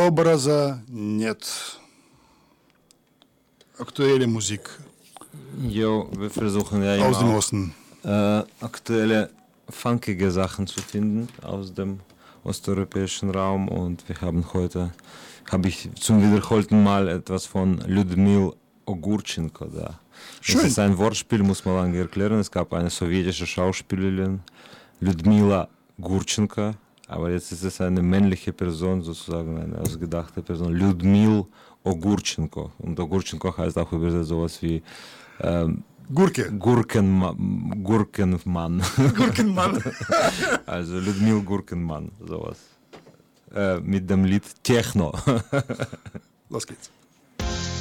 Образа нет. Aktuelle Musik. Jo, wir versuchen ja Aus dem immer Osten. aktuelle, funkige Sachen zu finden aus dem osteuropäischen Raum und habe ich zum wiederholten Mal etwas von Lyudmil Ogurchenko da. Schön. Das ist ein Wortspiel, muss man lange erklären. Es gab eine sowjetische Schauspielerin, Lyudmila Gurchenko, aber jetzt ist es eine männliche Person, sozusagen eine ausgedachte Person, Lyudmil Ogurchenko. Und Ogurchenko heißt auch übersetzt sowas wie Gurke. Gurkenmann. Gurkenmann. Also Lyudmil Gurkenmann, sowas. Mit dem Lied Techno. Los geht's.